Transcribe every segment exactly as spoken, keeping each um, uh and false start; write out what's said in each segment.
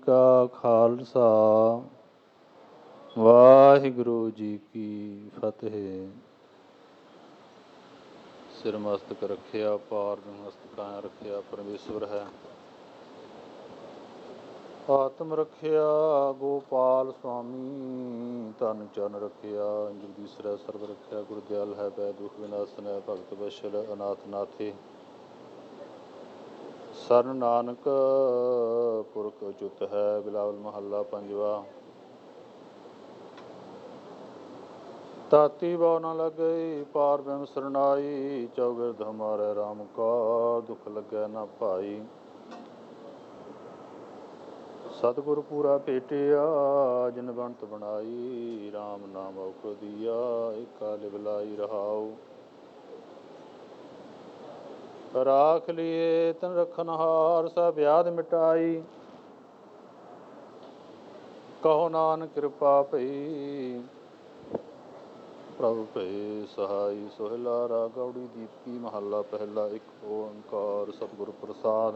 ਕਾ ਖਾਲਸਾ ਵਾਹਿਗੁਰੂ ਜੀ ਕੀ ਫਤਿਹ। ਸਿਰ ਮਸਤਕ ਰੱਖਿਆ ਪਾਰ ਮਸਤਕਾਂ ਰੱਖਿਆ ਪਰਮੇਸ਼ਵਰ ਹੈ। ਆਤਮ ਰੱਖਿਆ ਗੋਪਾਲ ਸੁਆਮੀ, ਧਨ ਚਰਨ ਰੱਖਿਆ ਜਗਦੀਸ਼ਰ ਸਰਬ ਰੱਖਿਆ। ਗੁਰਦਿਆਲ ਹੈ ਬੈ ਦੁਖ ਵਿਨਾਸ਼ਨ ਹੈ, ਭਗਤ ਬਸ਼ਲ ਅਨਾਥ ਨਾਥੇ। ਸਰਨ ਨਾਨਕ ਪੁਰਖ ਉਚੁੱਤ ਹੈ, ਬਿਲਾਵਲ ਮਹੱਲਾ ਪੰਜਵਾ। ਤਾਤੀ ਬਾਉ ਨਾ ਲੱਗਈ ਪਾਰ ਬ੍ਰਹਮ ਸਰਨਾਈ, ਚੌਗਿਰਦ ਹਮਾਰੇ ਰਾਮ ਕਾ ਦੁਖ ਲੱਗੈ ਨਾ ਭਾਈ। ਸਤਿਗੁਰ ਪੂਰਾ ਭੇਟਿਆ ਜਿਨ ਬਣਤ ਬਣਾਈ, ਰਾਮ ਨਾਮ ਔਖਦ ਦੀਆ ਏਕਾ ਲਿਵ ਲਾਈ ਰਹਾਉ। ਰਾਖ ਲਿਏ ਤਨ ਰਖਨਹਾਰ, ਸਭ ਵਿਆਧ ਮਿਟਾਈ। ਕਹੋ ਨਾਨਕ ਕਿਰਪਾ ਭਈ ਪ੍ਰਭ ਭਏ ਸਹਾਈ। ਸੋਹਿਲਾ ਰਾਗ ਗੌੜੀ ਦੀਪਕੀ ਮਹੱਲਾ ਪਹਿਲਾ। ਇੱਕ ਓੰਕਾਰ ਸਤਿਗੁਰ ਪ੍ਰਸਾਦ।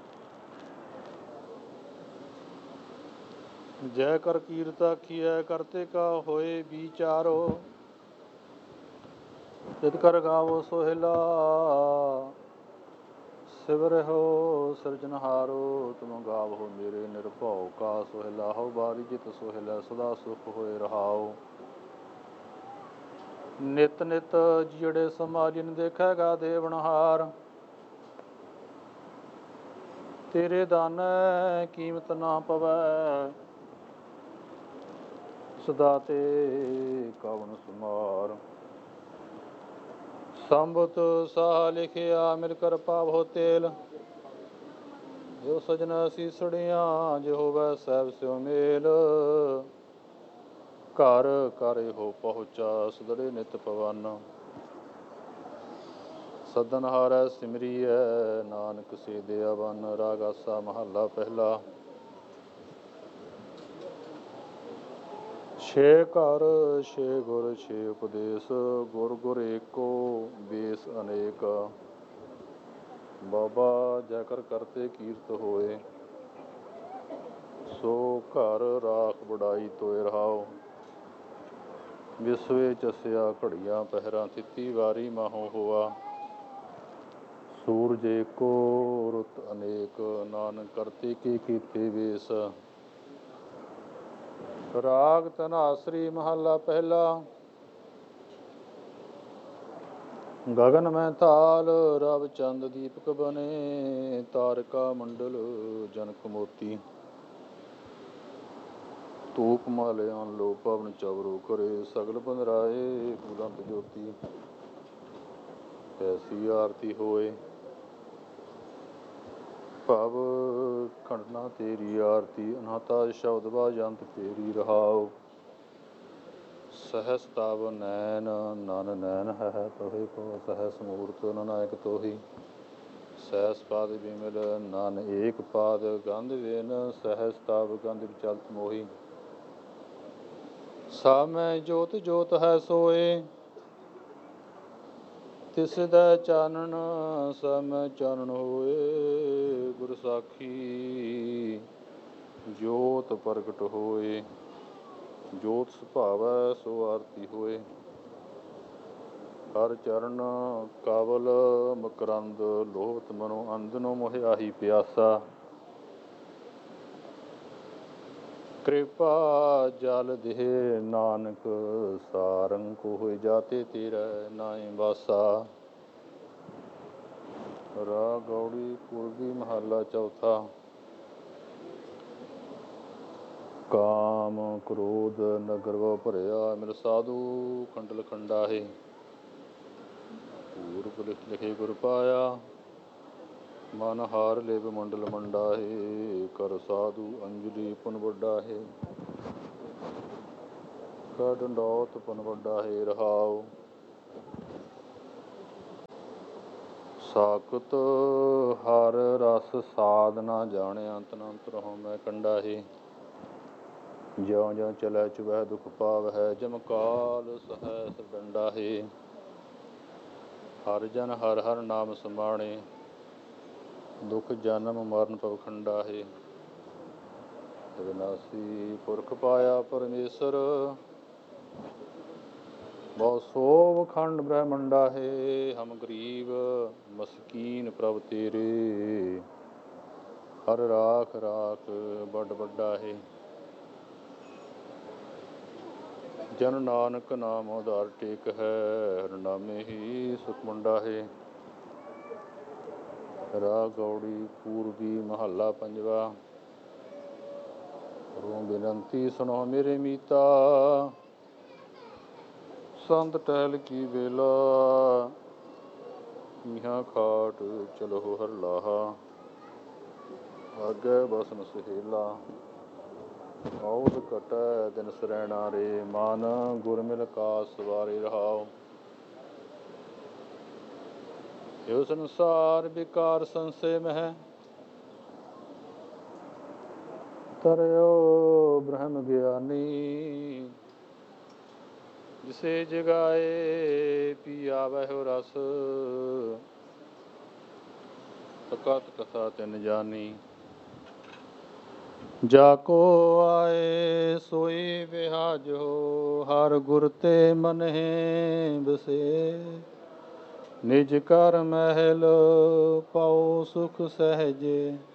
ਜੈ ਕਰ ਕੀਰਤ ਆਖੀਐ, ਕਰਤੇ ਕਾ ਹੋਏ ਵਿਚਾਰੋ। ਜਿਤ ਕਰ ਗਾਵੋ ਸੋਹਿਲਾ, ਸਿਵਰਿਓ ਸਿਰਜਨਹਾਰੋ। ਤੁਮ ਗਾਵੋ ਮੇਰੇ ਨਿਰਭਉ ਕਾ ਸੋਹਿਲਾ, ਹਉ ਬਾਰੀ ਜਿਤ ਸੋਹਿਲਾ ਸਦਾ ਸੁਖ ਹੋਏ ਰਹਾਉ। ਨਿਤ ਨਿਤ ਜਿਹੜੇ ਸਮਾਜਿਨ ਦੇਖੇਗਾ ਦੇਵਨਹਾਰ, ਤੇਰੇ ਦਾਨੈ ਕੀਮਤ ਨਾ ਪਵੈ, ਸਦਾ ਤੇ ਕਵਣ ਸੁਮਾਰ। ਸੰਬਤ ਸਾਹ ਲਿਖਿਆ ਮਿਲ ਕਰ ਪਾਵੋ ਤੇਲ, ਜੋ ਸਜਣ ਸੀਸੜੀਆਂ ਜੇ ਹੋਵੈ ਸਹਿਬ ਸਿਉ ਮੇਲ। ਘਰ ਘਰ ਇਹੋ ਪਹੁੰਚਾ ਸਦੜੇ ਨਿਤ ਪਵਨ, ਸਦਨ ਹਾਰੈ ਸਿਮਰੀਐ ਨਾਨਕ ਸੇ ਦਿਆ ਵਨ। ਰਾਗ ਆਸਾ ਮਹੱਲਾ ਪਹਿਲਾ। ਛੇ ਘਰ ਛੇ ਗੁਰ ਛੇ ਉਪਦੇਸ, ਗੁਰ ਗੁਰ ਏਕੋ ਬੇਸ ਅਨੇਕ। ਬਾਬਾ ਜੈ ਕਰ ਕਰਤੇ ਕੀਰਤ ਹੋਏ, ਸੋ ਘਰ ਰਾਖ ਬੜਾਈ ਤੋਇ ਰਹਾਉ। ਵਿਸਵੇ ਚਸਿਆ ਘੜੀਆਂ ਪਹਿਰਾਂ, ਥਿਤੀ ਵਾਰੀ ਮਾਹੋ ਹੋਆ। ਸੂਰਜ ਏਕੋ ਰੁੱਤ ਅਨੇਕ, ਨਾਨਕ ਕਰਤੇ ਕੇ ਕੀਤੇ ਵੇਸ। ਰਾਗ ਧਨਾਸਰੀ ਮਹੱਲਾ ਪਹਿਲਾ। ਗਗਨ ਮੈਂ ਤਾਲ ਰਵ ਚੰਦ ਦੀਪਕ ਬਨੇ, ਤਾਰਕਾ ਮੰਡਲ ਜਨਕ ਮੋਤੀ। ਧੂਪ ਮਾਲਿਆਨ ਲੋ ਪਵਨ ਚਵਰੋ ਕਰੇ, ਸਗਲ ਬੰਦਰਾਏ ਬੁਲੰਦ ਜੋਤੀ। ਐਸੀ ਆਰਤੀ ਹੋਏ ਭਵ ਖੰਡਨਾ ਤੇਰੀ ਆਰਤੀ, ਅਨਹਤਾ ਸ਼ਬਦ ਬਾਜੰਤ ਤੇਰੀ ਰਹਾਉ। ਸਹਸ ਤਵ ਨੈਨ ਨਨ ਨੈਨ ਹੈ ਤੋਹਿ ਕੋ, ਸਹਸ ਮੂਰਤ ਨਨਾਇਕ ਤੋਹੀ। ਸਹਿਸ ਪਾਦ ਬਿਮਲ ਨਨ ਏਕ ਪਾਦ, ਗੰਧ ਵੇਨ ਸਹਸ ਤਵ ਗੰਧ ਚਲਤ ਮੋਹੀ। ਸਭ ਮੈਂ ਜੋਤ ਜੋਤ ਹੈ ਸੋਏ, ਤਿਸ ਦੈ ਚਾਨਣ ਸਭ ਮੈਂ ਚਾਨਣ ਹੋਏ। ਗੁਰ ਸਾਖੀ ਜੋਤ ਪ੍ਰਗਟ ਹੋਏ, ਜੋਤ ਸੁਭਾਵੈ ਸੋ ਆਰਤੀ ਹੋਏ। ਹਰ ਚਰਨ ਕਵਲ ਮਕਰੰਦ, ਲੋਭਤ ਮਨੋ ਅੰਧਨੋ ਮੋਹਿ ਆਹੀ ਪਿਆਸਾ। ਕਿਰਪਾ ਜਲ ਦੇਹ ਨਾਨਕ ਸਾਰੰਗ, ਕੋ ਹੋਇ ਜਾਤੇ ਤੇਰੈ ਨਾਇ ਵਾਸਾ। ਰਾਗ ਗੌੜੀ ਪੂਰਬੀ ਮਹੱਲਾ ਚੌਥਾ। ਕਾਮ ਕ੍ਰੋਧ ਨਗਰ ਵ ਭਰਿਆ, ਮਿਲ ਸਾਧੂ ਖੰਡਲ ਖੰਡਾਹੇ। ਪੂਰਬ ਲਿਖ ਲਿਖੇ ਗੁਰ ਪਾਇਆ, ਮਨ ਹਾਰ ਲਿਵ ਮੰਡਲ ਮੰਡਾਹੇ। ਕਰ ਸਾਧੂ ਅੰਜਲੀ ਪੁਨ ਵੱਡਾਹੇ, ਕਰ ਡੰਡੌਤ ਪੁਨ ਵੱਡਾਹੇ ਰਹਾਉ। ਸਾਕਤ ਹਰ ਰਸ ਸਾਧ ਨਾ ਜਾਣਿਆ, ਅੰਤ ਅੰਤ ਰਹੋ ਮੈਂ ਕੰਡਾਹੇ। ਜਿਉ ਜਿਉ ਚਲੈ ਚੁਬਹਿ ਦੁਖ ਪਾਵਹਿ, ਜਮ ਕਾਲ ਸਹੈ ਡੰਡਾਹੇ। ਹਰ ਜਨ ਹਰ ਹਰ ਨਾਮ ਸਮਾਣੇ, ਦੁਖ ਜਨਮ ਮਰਨ ਭਵ ਖੰਡਾਹੇ। ਵਿਨਾਸੀ ਪੁਰਖ ਪਾਇਆ ਪਰਮੇਸ਼ਰ। ਬਹੁ ਸੋਭ ਖੰਡ ਬ੍ਰਹਮੰਡਾ ਹੈ, ਹਮ ਗਰੀਬ ਮਸਕੀਨ ਪ੍ਰਭ ਤੇਰੇ। ਹਰ ਰਾਖ ਰਾਖ ਵੱਡ ਵੱਡਾ ਹੈ, ਜਨ ਨਾਨਕ ਨਾਮ ਉਧਾਰ ਟੇਕ ਹੈ। ਹਰ ਨਾਮੇ ਹੀ ਸੁਖ ਮੁੰਡਾ ਹੈ। ਰਾਗ ਗੌੜੀ ਪੂਰਬੀ ਮਹੱਲਾ ਪੰਜਵਾ। ਰੂਮ ਬੇਨੰਤੀ ਸੁਣੋ ਮੇਰੇ ਮੀਤਾ, ਸੰਤ ਟਹਿਲ ਕੀ ਵੇਲਾ। ਇਹਾਂ ਖਾਟ ਚਲੋ ਹਰ ਲਾਹਾ, ਆਗੇ ਬਸਨ ਸੁਹੇਲਾ। ਔਧ ਘਟੈ ਦਿਨ ਸਰੈਣਾ ਰੇ, ਮਨ ਗੁਰ ਮਿਲ ਕਾ ਸਵਾਰੇ ਰਹਾਉ। ਇਹ ਸੰਸਾਰ ਵਿਕਾਰ ਸੰਸੇ ਮਹਿ, ਤਰਿਓ ਬ੍ਰਹਮ ਗਿਆਨੀ। ਜਿਸੇ ਜਗਾਏ ਪੀ ਆਵਹਿ ਰਸ, ਅਕਥ ਕਥਾ ਤਿਨ ਜਾਨੀ। ਜਾ ਕੋ ਆਏ ਸੋਈ ਵਿਹਾਜੋ, ਹਰ ਗੁਰ ਤੇ ਮਨਹਿ ਬਸੇ। ਨਿਜ ਕਰ ਮਹਿਲ ਪਾਉ ਸੁਖ ਸਹਿਜੇ,